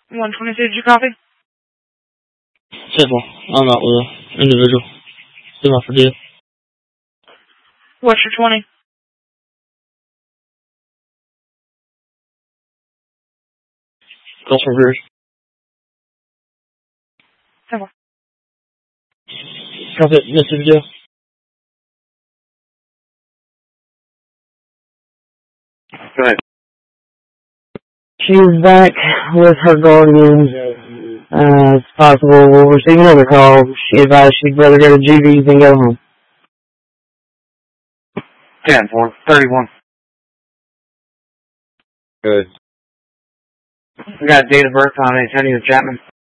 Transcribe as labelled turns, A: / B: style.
A: 122, did you copy?
B: Simple. I'm out with an individual. Do my for deal.
A: What's your 20?
B: Calls for rears.
A: Simple.
B: Copy it. Mississippi deal.
C: Go ahead.
D: She's back with her guardians. It's possible we'll receive another call. She advised she'd rather go to GV than go home.
C: 10-4-31.
E: Good.
C: We got date of birth on Antonio Chapman.